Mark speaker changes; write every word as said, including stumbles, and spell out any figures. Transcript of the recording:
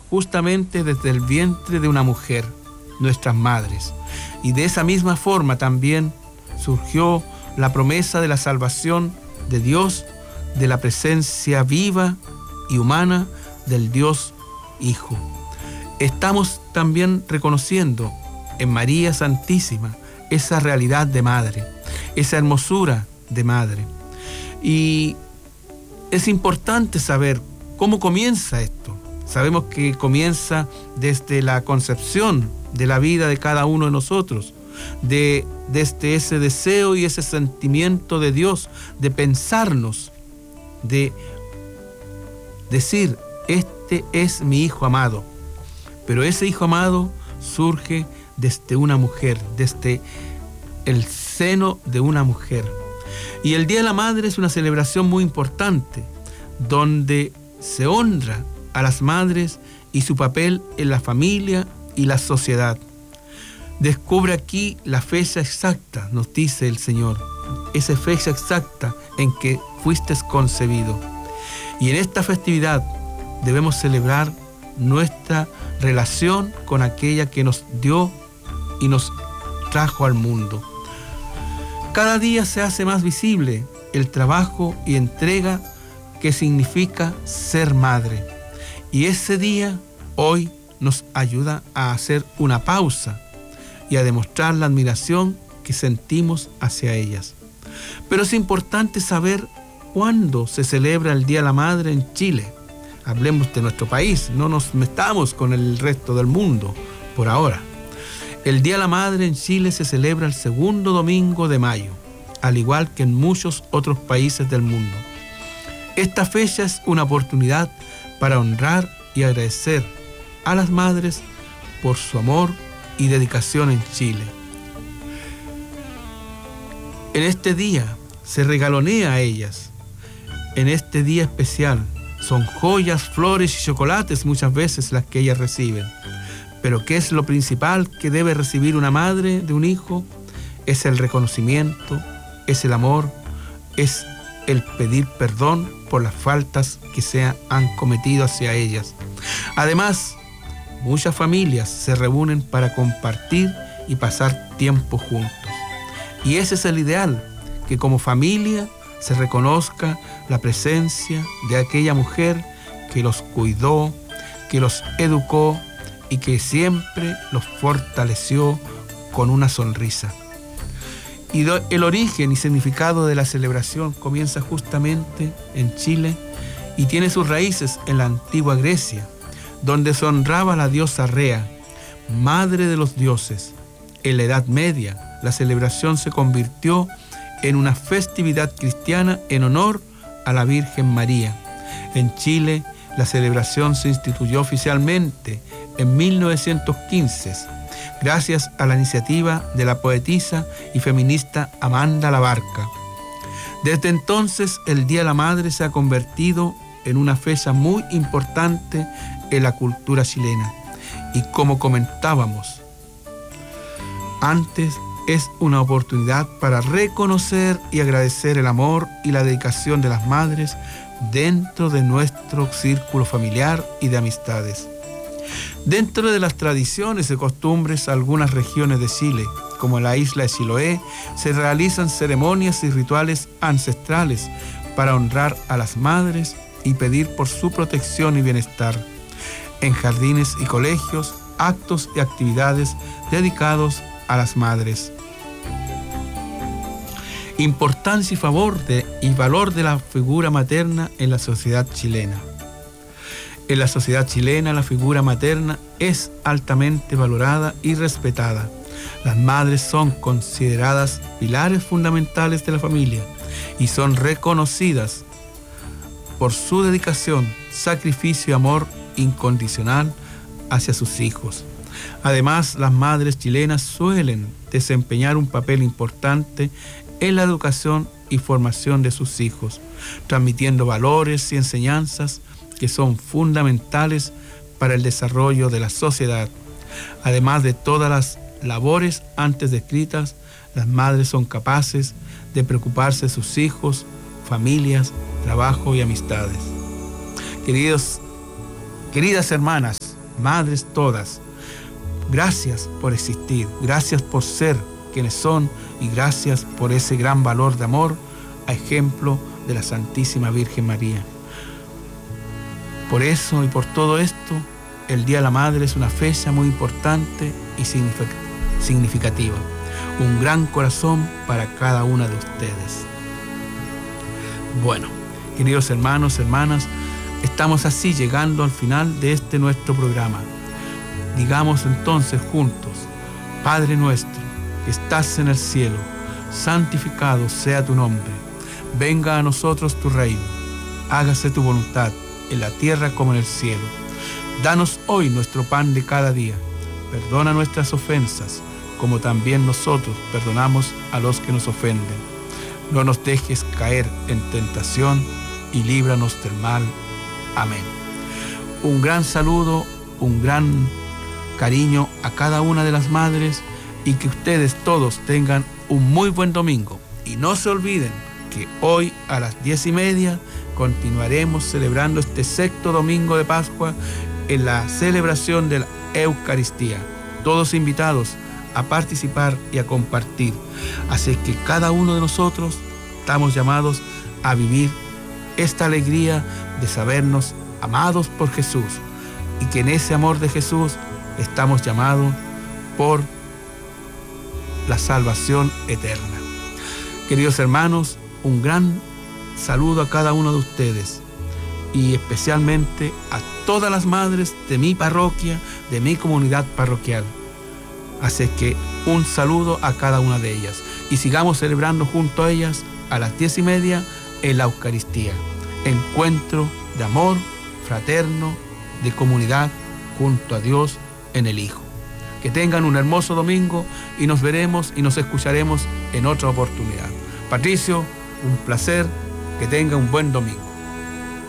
Speaker 1: justamente desde el vientre de una mujer, nuestras madres. Y de esa misma forma también surgió la promesa de la salvación de Dios, de la presencia viva y humana del Dios Hijo. Estamos también reconociendo en María Santísima esa realidad de madre, esa hermosura de madre. Y es importante saber cómo comienza esto. Sabemos que comienza desde la concepción de la vida de cada uno de nosotros, de, desde ese deseo y ese sentimiento de Dios, de pensarnos, de decir, este es mi hijo amado. Pero ese hijo amado surge desde una mujer, desde el seno de una mujer. Y el Día de la Madre es una celebración muy importante, donde se honra a las madres y su papel en la familia y la sociedad. Descubre aquí la fecha exacta, nos dice el Señor, esa fecha exacta en que fuiste concebido. Y en esta festividad debemos celebrar nuestra relación con aquella que nos dio y nos trajo al mundo. Cada día se hace más visible el trabajo y entrega que significa ser madre. Y ese día, hoy, nos ayuda a hacer una pausa y a demostrar la admiración que sentimos hacia ellas. Pero es importante saber cuándo se celebra el Día de la Madre en Chile. Hablemos de nuestro país, no nos metamos con el resto del mundo por ahora. El Día de la Madre en Chile se celebra el segundo domingo de mayo, al igual que en muchos otros países del mundo. Esta fecha es una oportunidad para honrar y agradecer a las madres por su amor y dedicación en Chile. En este día se regalonea a ellas. En este día especial son joyas, flores y chocolates muchas veces las que ellas reciben. Pero ¿qué es lo principal que debe recibir una madre de un hijo? Es el reconocimiento, es el amor, es el pedir perdón por las faltas que se han cometido hacia ellas. Además, muchas familias se reúnen para compartir y pasar tiempo juntos. Y ese es el ideal, que como familia se reconozca la presencia de aquella mujer que los cuidó, que los educó y que siempre los fortaleció con una sonrisa. Y el origen y significado de la celebración comienza justamente en Chile y tiene sus raíces en la antigua Grecia, donde se honraba a la diosa Rea, madre de los dioses. En la Edad Media, la celebración se convirtió en una festividad cristiana en honor a la Virgen María. En Chile, la celebración se instituyó oficialmente en mil novecientos quince, gracias a la iniciativa de la poetisa y feminista Amanda Labarca. Desde entonces, el Día de la Madre se ha convertido en una fecha muy importante en la cultura chilena. Y como comentábamos antes, es una oportunidad para reconocer y agradecer el amor y la dedicación de las madres dentro de nuestro círculo familiar y de amistades. Dentro de las tradiciones y costumbres, algunas regiones de Chile, como la isla de Chiloé, se realizan ceremonias y rituales ancestrales para honrar a las madres y pedir por su protección y bienestar. En jardines y colegios, actos y actividades dedicados a las madres. Importancia y favor de, y valor de la figura materna en la sociedad chilena. En la sociedad chilena, la figura materna es altamente valorada y respetada. Las madres son consideradas pilares fundamentales de la familia y son reconocidas por su dedicación, sacrificio y amor incondicional hacia sus hijos. Además, las madres chilenas suelen desempeñar un papel importante en la educación y formación de sus hijos, transmitiendo valores y enseñanzas que son fundamentales para el desarrollo de la sociedad. Además de todas las labores antes descritas, las madres son capaces de preocuparse de sus hijos, familias, trabajo y amistades. Queridos, queridas hermanas madres todas, gracias por existir, gracias por ser quienes son y gracias por ese gran valor de amor a ejemplo de la Santísima Virgen María. Por eso y por todo esto, el Día de la Madre es una fecha muy importante y significativa. Un gran corazón para cada una de ustedes. Bueno, queridos hermanos, hermanas, estamos así llegando al final de este nuestro programa. Digamos entonces juntos: Padre nuestro, que estás en el cielo, santificado sea tu nombre. Venga a nosotros tu reino. Hágase tu voluntad, en la tierra como en el cielo. Danos hoy nuestro pan de cada día. Perdona nuestras ofensas, como también nosotros perdonamos a los que nos ofenden. No nos dejes caer en tentación y líbranos del mal. Amén. Un gran saludo, un gran cariño a cada una de las madres y que ustedes todos tengan un muy buen domingo. Y no se olviden que hoy a las diez y media continuaremos celebrando este sexto domingo de Pascua en la celebración de la Eucaristía. Todos invitados a participar y a compartir. Así que cada uno de nosotros estamos llamados a vivir esta alegría de sabernos amados por Jesús y que en ese amor de Jesús estamos llamados por la salvación eterna. Queridos hermanos, un gran saludo a cada uno de ustedes y especialmente a todas las madres de mi parroquia, de mi comunidad parroquial. Así que un saludo a cada una de ellas y sigamos celebrando junto a ellas a las diez y media en la Eucaristía. Encuentro de amor fraterno, de comunidad junto a Dios en el Hijo. Que tengan un hermoso domingo y nos veremos y nos escucharemos en otra oportunidad. Patricio, un placer, que tenga un buen domingo.